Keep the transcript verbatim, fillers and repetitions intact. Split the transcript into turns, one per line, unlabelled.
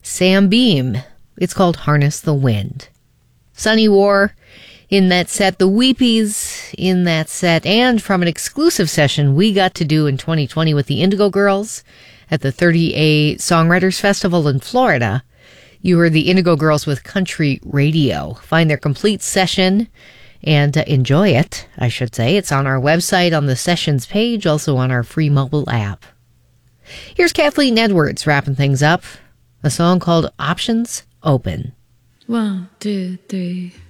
Sam Beam. It's called Harness the Wind. Sunny War in that set, the Weepies in that set, and from an exclusive session we got to do in twenty twenty with the Indigo Girls at the thirty A Songwriters Festival in Florida. You heard the Indigo Girls with Country Radio. Find their complete session and uh, enjoy it, I should say. It's on our website on the sessions page, also on our free mobile app. Here's Kathleen Edwards wrapping things up. A song called Options Open.
One, two, three.